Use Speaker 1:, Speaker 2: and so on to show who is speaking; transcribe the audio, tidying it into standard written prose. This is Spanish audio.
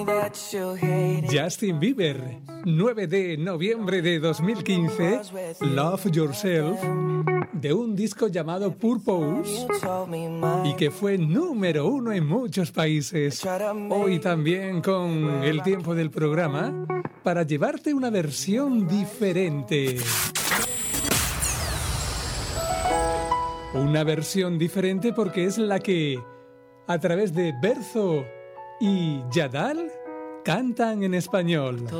Speaker 1: Justin Bieber, 9 de noviembre de 2015, Love Yourself, de un disco llamado Purpose y que fue número 1 en muchos países. Hoy también con el tiempo del programa para llevarte una versión diferente. Una versión diferente porque es la que, a través de Berzo y Yadal, cantan en español.